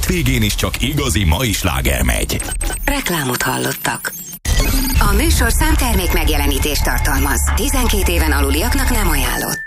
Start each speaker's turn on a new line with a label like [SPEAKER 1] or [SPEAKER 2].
[SPEAKER 1] hétvégén is csak igazi mai sláger megy.
[SPEAKER 2] Reklámot hallottak. A műsor számtermék megjelenítést tartalmaz. 12 éven aluliaknak nem ajánlott.